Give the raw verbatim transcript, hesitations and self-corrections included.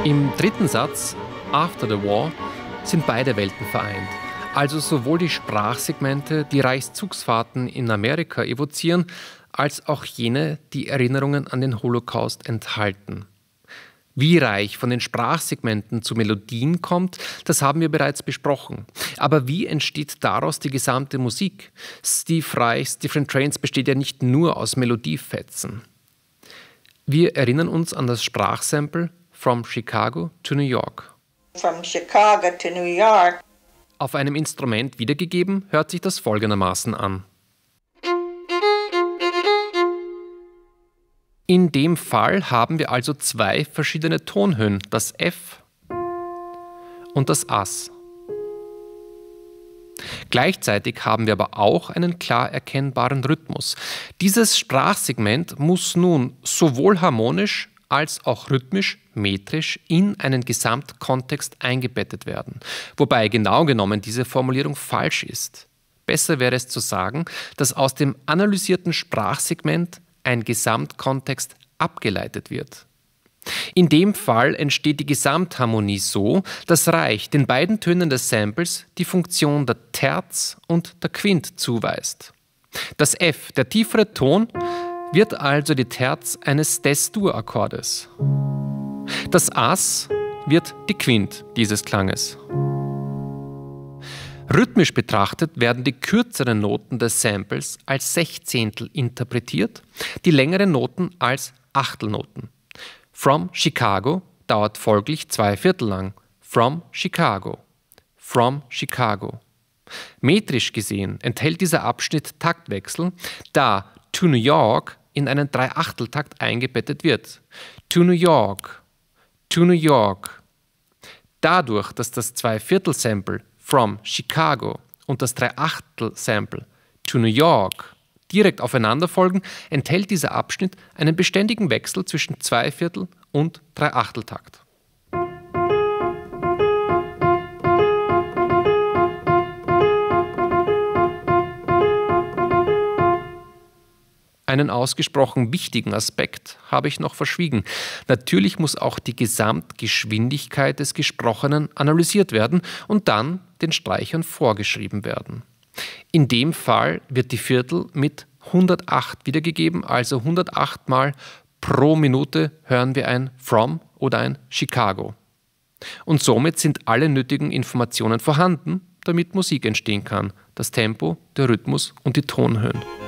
Im dritten Satz, After the War, sind beide Welten vereint. Also sowohl die Sprachsegmente, die Reichszugsfahrten in Amerika evozieren, als auch jene, die Erinnerungen an den Holocaust enthalten. Wie Reich von den Sprachsegmenten zu Melodien kommt, das haben wir bereits besprochen. Aber wie entsteht daraus die gesamte Musik? Steve Reichs Different Trains besteht ja nicht nur aus Melodiefetzen. Wir erinnern uns an das Sprachsample From Chicago to New York. From Chicago to New York. Auf einem Instrument wiedergegeben, hört sich das folgendermaßen an. In dem Fall haben wir also zwei verschiedene Tonhöhen, das F und das As. Gleichzeitig haben wir aber auch einen klar erkennbaren Rhythmus. Dieses Sprachsegment muss nun sowohl harmonisch als auch rhythmisch, metrisch in einen Gesamtkontext eingebettet werden. Wobei genau genommen diese Formulierung falsch ist. Besser wäre es zu sagen, dass aus dem analysierten Sprachsegment ein Gesamtkontext abgeleitet wird. In dem Fall entsteht die Gesamtharmonie so, dass Reich den beiden Tönen des Samples die Funktion der Terz und der Quint zuweist. Das F, der tiefere Ton, wird also die Terz eines Des-Dur-Akkordes. Das As wird die Quint dieses Klanges. Rhythmisch betrachtet werden die kürzeren Noten des Samples als Sechzehntel interpretiert, die längeren Noten als Achtelnoten. From Chicago dauert folglich zwei Viertel lang. From Chicago. From Chicago. Metrisch gesehen enthält dieser Abschnitt Taktwechsel, da To New York in einen Dreiachteltakt eingebettet wird. To New York. To New York. Dadurch, dass das Zweiviertel-Sample From Chicago und das Dreiachtel-Sample To New York direkt aufeinander folgen, enthält dieser Abschnitt einen beständigen Wechsel zwischen Zweiviertel- und Dreiachteltakt. Einen ausgesprochen wichtigen Aspekt habe ich noch verschwiegen. Natürlich muss auch die Gesamtgeschwindigkeit des Gesprochenen analysiert werden und dann den Streichern vorgeschrieben werden. In dem Fall wird die Viertel mit hundertacht wiedergegeben, also hundertacht Mal pro Minute hören wir ein From oder ein Chicago. Und somit sind alle nötigen Informationen vorhanden, damit Musik entstehen kann: das Tempo, der Rhythmus und die Tonhöhen.